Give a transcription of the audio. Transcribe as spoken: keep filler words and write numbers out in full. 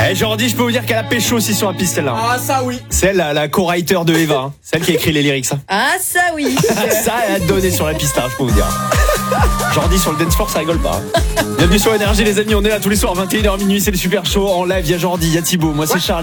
Eh, Jordi, je peux vous dire qu'elle a pécho aussi sur la piste, celle-là. Ah, ça oui. C'est elle, la, la co-writer de Eva, hein. Celle qui a écrit les lyrics. Hein. Ah, ça oui. Ça, elle a donné sur la piste, hein, je peux vous dire. Jordi sur le dance floor, ça rigole pas. Hein. Bienvenue sur Énergie, les amis. On est là tous les soirs, vingt et une heures minuit. C'est le super show en live. Il y a Jordi, il y a Thibaut. Moi, c'est Charles.